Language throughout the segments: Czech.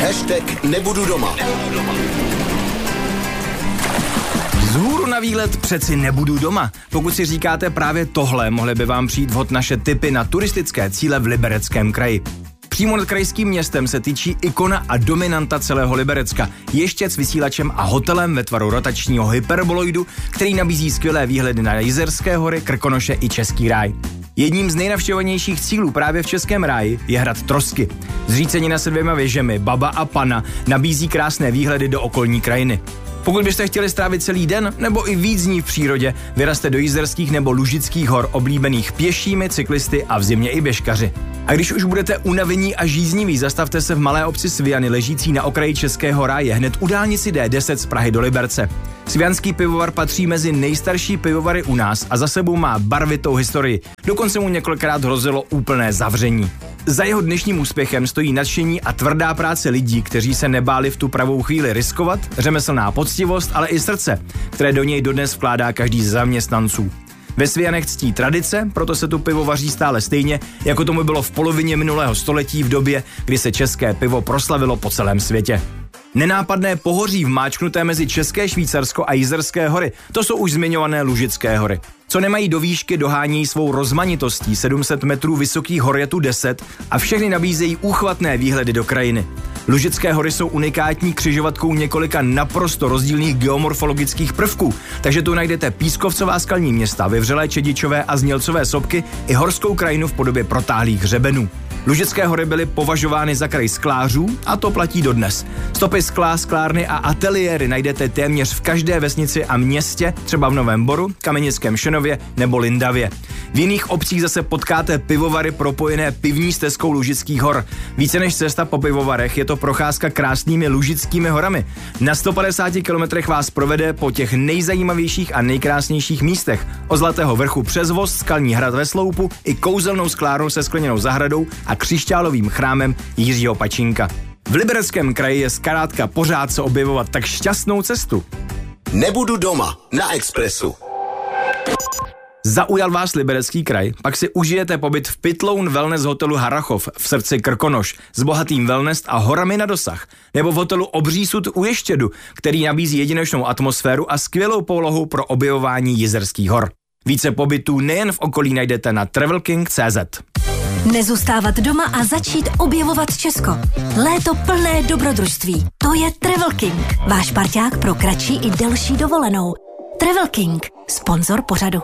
#nebudu doma. Vzhůru na výlet přeci nebudu doma. Pokud si říkáte právě tohle, mohly by vám přijít vhod naše tipy na turistické cíle v Libereckém kraji. Přímo nad krajským městem se tyčí ikona a dominanta celého Liberecka, Ještěd s vysílačem a hotelem ve tvaru rotačního hyperboloidu, který nabízí skvělé výhledy na Jizerské hory, Krkonoše i Český ráj. Jedním z nejnavštěvovanějších cílů právě v Českém ráji je hrad Trosky. Zřícenina se 2 věžemi, Baba a Pana, nabízí krásné výhledy do okolní krajiny. Pokud byste chtěli strávit celý den nebo i víc dní v přírodě, vyrazte do Jizerských nebo Lužických hor, oblíbených pěšími, cyklisty a v zimě i běžkaři. A když už budete unavení a žízniví, zastavte se v malé obci Sviany, ležící na okraji Českého ráje, hned u dálnici D10 z Prahy do Liberce. Svianský pivovar patří mezi nejstarší pivovary u nás a za sebou má barvitou historii. Dokonce mu několikrát hrozilo úplné zavření. Za jeho dnešním úspěchem stojí nadšení a tvrdá práce lidí, kteří se nebáli v tu pravou chvíli riskovat, řemeslná poctivost, ale i srdce, které do něj dodnes vkládá každý z zaměstnanců. Ve Svianech ctí tradice, proto se tu pivo vaří stále stejně, jako tomu bylo v polovině minulého století v době, kdy se české pivo proslavilo po celém světě. Nenápadné pohoří vmáčknuté mezi České Švýcarsko a Jizerské hory, to jsou už zmiňované Lužické hory. Co nemají do výšky, dohánějí svou rozmanitostí, 700 metrů vysokých hor je tu 10 a všechny nabízejí úchvatné výhledy do krajiny. Lužické hory jsou unikátní křižovatkou několika naprosto rozdílných geomorfologických prvků, takže tu najdete pískovcová skalní města, vyvřelé čedičové a znělcové sopky i horskou krajinu v podobě protáhlých hřebenů. Lužické hory byly považovány za kraj sklářů a to platí dodnes. Stopy skla, sklárny a ateliéry najdete téměř v každé vesnici a městě, třeba v Novém Boru, Kamenickém Šenově nebo Lindavě. V jiných obcích zase potkáte pivovary propojené pivní stezkou Lužických hor. Více než cesta po pivovarech je to procházka krásnými Lužickými horami. Na 150 kilometrech vás provede po těch nejzajímavějších a nejkrásnějších místech. Od Zlatého vrchu přes Voz, Skalní hrad ve Sloupu i kouzelnou sklárnou se skleněnou zahradou a křišťálovým chrámem Jiřího Pačínka. V Libereckém kraji je zkrátka pořád se objevovat tak šťastnou cestu. Nebudu doma na Expressu. Zaujal vás Liberecký kraj? Pak si užijete pobyt v Pytloun Wellness hotelu Harrachov v srdci Krkonoš s bohatým wellness a horami na dosah. Nebo v hotelu Obří sud u Ještědu, který nabízí jedinečnou atmosféru a skvělou polohu pro objevování Jizerských hor. Více pobytů nejen v okolí najdete na travelking.cz. Nezůstávat doma a začít objevovat Česko. Léto plné dobrodružství. To je Travel King, váš parťák pro kratší i delší dovolenou. Travel King, sponzor pořadu.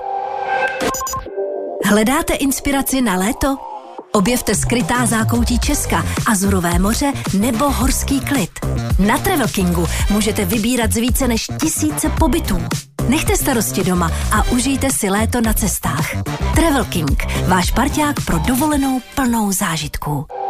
Hledáte inspiraci na léto? Objevte skrytá zákoutí Česka, Azurové moře nebo horský klid. Na Travel Kingu můžete vybírat z více než 1000 pobytů. Nechte starosti doma a užijte si léto na cestách. Travel King, váš parťák pro dovolenou plnou zážitků.